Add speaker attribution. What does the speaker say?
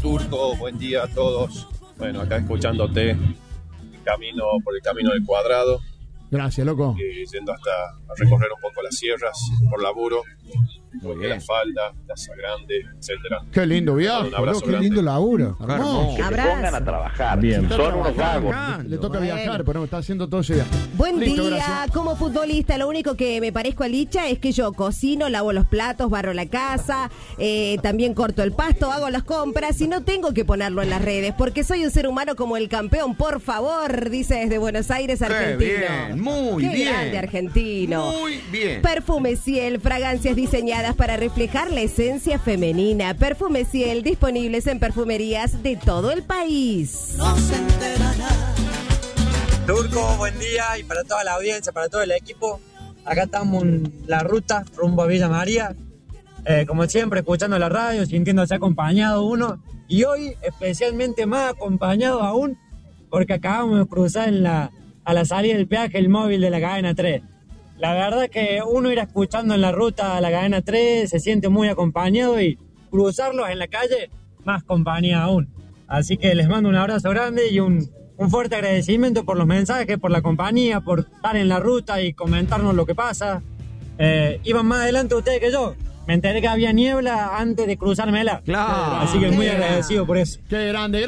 Speaker 1: Turco, buen día a todos. Bueno, acá escuchándote por el camino del Cuadrado.
Speaker 2: Gracias, loco.
Speaker 1: Yendo hasta a recorrer un poco las sierras por laburo.
Speaker 3: Muy bien.
Speaker 1: La Falda, Plaza Grande, etcétera.
Speaker 2: Qué lindo viaje,
Speaker 1: Un abrazo
Speaker 2: qué
Speaker 1: grande.
Speaker 2: lindo laburo.
Speaker 3: Que se pongan a trabajar.
Speaker 4: Bien.
Speaker 3: Son unos vagos.
Speaker 2: Le toca viajar, pero no está haciendo todo ese viaje.
Speaker 5: Buen
Speaker 2: Listo,
Speaker 5: día,
Speaker 2: gracias.
Speaker 5: como futbolista lo único que me parezco a Licha es que yo cocino, lavo los platos, barro la casa, también corto el pasto, hago las compras y no tengo que ponerlo en las redes porque soy un ser humano como el campeón, por favor, dice desde Buenos Aires, argentino.
Speaker 3: bien, muy
Speaker 5: Qué
Speaker 3: bien.
Speaker 5: grande argentino.
Speaker 3: Muy bien.
Speaker 5: Perfume Ciel, fragancias diseñadas para reflejar la esencia femenina. Perfume Ciel, disponibles en perfumerías de todo el país.
Speaker 6: Turco, buen día y para toda la audiencia, para todo el equipo. Acá estamos en la ruta rumbo a Villa María. Como siempre, escuchando la radio, sintiéndose acompañado uno. Y hoy especialmente más acompañado aún porque acabamos de cruzar a la salida del peaje el móvil de la cadena 3. La verdad que uno ir escuchando en la ruta a la cadena 3 se siente muy acompañado y cruzarlos en la calle más compañía aún. Así que les mando un abrazo grande y un fuerte agradecimiento por los mensajes, por la compañía, por estar en la ruta y comentarnos lo que pasa. Iban más adelante ustedes que yo. Me enteré que había niebla antes de cruzármela.
Speaker 3: Claro.
Speaker 6: Así que muy agradecido por eso.
Speaker 2: Qué grande.